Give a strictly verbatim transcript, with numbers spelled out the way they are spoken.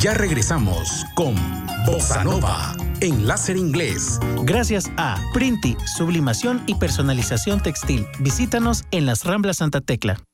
Ya regresamos con Bossa Nova en Láser Inglés. Gracias a Printi, sublimación y personalización textil. Visítanos en las Ramblas Santa Tecla.